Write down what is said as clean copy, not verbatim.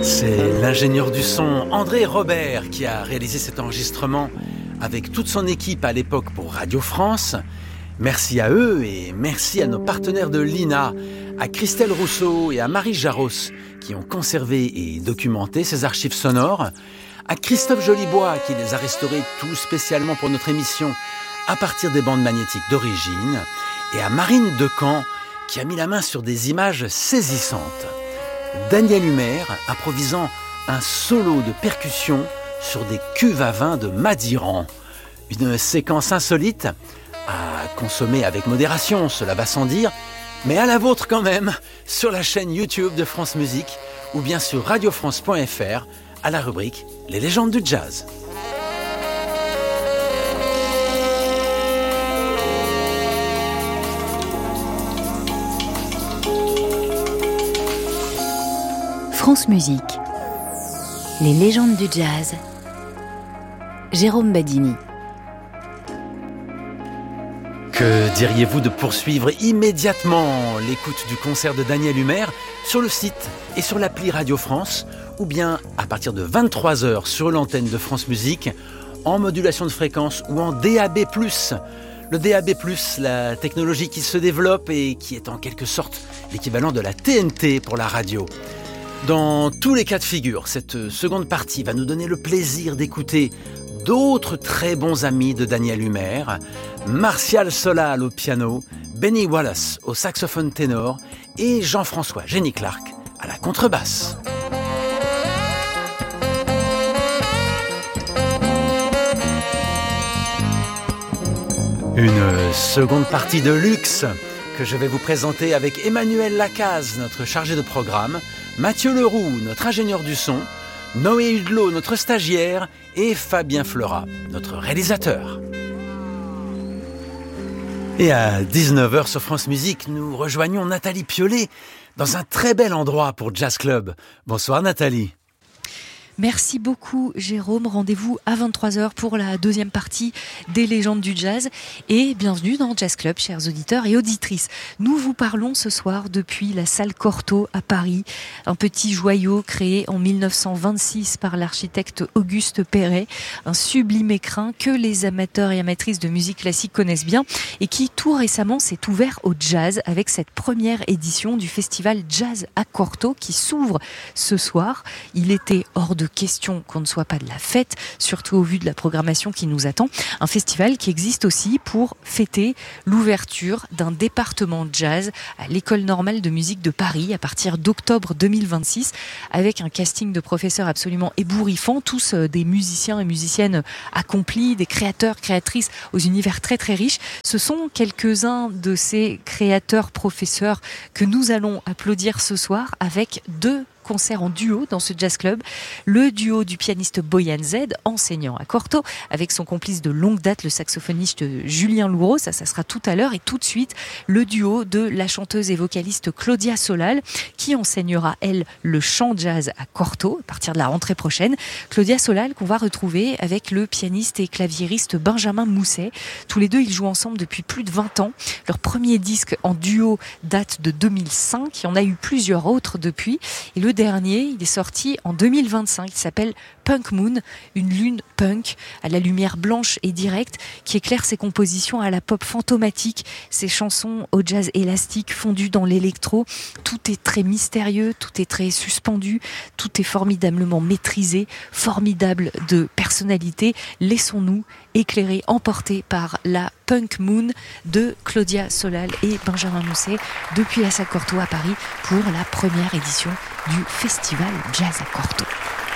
C'est l'ingénieur du son André Robert qui a réalisé cet enregistrement avec toute son équipe à l'époque pour Radio France. Merci à eux et merci à nos partenaires de l'INA, à Christelle Rousseau et à Marie Jaros qui ont conservé et documenté ces archives sonores, à Christophe Jolibois qui les a restaurées tout spécialement pour notre émission à partir des bandes magnétiques d'origine, et à Marine Decamp qui a mis la main sur des images saisissantes. Daniel Humer improvisant un solo de percussion sur des cuves à vin de Madiran. Une séquence insolite à consommer avec modération, cela va sans dire, mais à la vôtre quand même, sur la chaîne YouTube de France Musique ou bien sur radiofrance.fr à la rubrique Les légendes du jazz. France Musique, les légendes du jazz, Jérôme Badini. Que diriez-vous de poursuivre immédiatement l'écoute du concert de Daniel Humer sur le site et sur l'appli Radio France, ou bien à partir de 23h sur l'antenne de France Musique, en modulation de fréquence ou en DAB+. Le DAB+, la technologie qui se développe et qui est en quelque sorte l'équivalent de la TNT pour la radio. Dans tous les cas de figure, cette seconde partie va nous donner le plaisir d'écouter d'autres très bons amis de Daniel Humer, Martial Solal au piano, Benny Wallace au saxophone ténor et Jean-François Jenny Clark à la contrebasse. Une seconde partie de luxe que je vais vous présenter avec Emmanuel Lacaze, notre chargé de programme, Mathieu Leroux, notre ingénieur du son, Noé Hudelot, notre stagiaire, et Fabien Fleurat, notre réalisateur. Et à 19h sur France Musique, nous rejoignons Nathalie Piolet dans un très bel endroit pour Jazz Club. Bonsoir Nathalie. Merci beaucoup Jérôme, rendez-vous à 23h pour la deuxième partie des légendes du jazz et bienvenue dans Jazz Club, chers auditeurs et auditrices. Nous vous parlons ce soir depuis la salle Cortot à Paris, un petit joyau créé en 1926 par l'architecte Auguste Perret, un sublime écrin que les amateurs et amatrices de musique classique connaissent bien et qui tout récemment s'est ouvert au jazz avec cette première édition du festival Jazz à Cortot qui s'ouvre ce soir. Il était hors de question qu'on ne soit pas de la fête, surtout au vu de la programmation qui nous attend. Un festival qui existe aussi pour fêter l'ouverture d'un département de jazz à l'École normale de musique de Paris à partir d'octobre 2026 avec un casting de professeurs absolument ébouriffant, tous des musiciens et musiciennes accomplis, des créateurs, créatrices aux univers très très riches. Ce sont quelques-uns de ces créateurs, professeurs que nous allons applaudir ce soir avec deux concert en duo dans ce jazz club, le duo du pianiste Boyan Z, enseignant à Cortot, avec son complice de longue date, le saxophoniste Julien Louraud, ça sera tout à l'heure, et tout de suite le duo de la chanteuse et vocaliste Claudia Solal, qui enseignera elle le chant jazz à Cortot à partir de la rentrée prochaine. Claudia Solal qu'on va retrouver avec le pianiste et claviériste Benjamin Mousset. Tous les deux ils jouent ensemble depuis plus de 20 ans. Leur premier disque en duo date de 2005, il y en a eu plusieurs autres depuis, et le dernier, il est sorti en 2025, il s'appelle Punk Moon, une lune punk à la lumière blanche et directe qui éclaire ses compositions à la pop fantomatique, ses chansons au jazz élastique fondu dans l'électro. Tout est très mystérieux, tout est très suspendu, tout est formidablement maîtrisé, formidable de personnalité. Laissons-nous éclairer, emportés par la Punk Moon de Claudia Solal et Benjamin Mousset depuis la salle Cortot à Paris pour la première édition du festival Jazz à Cortot.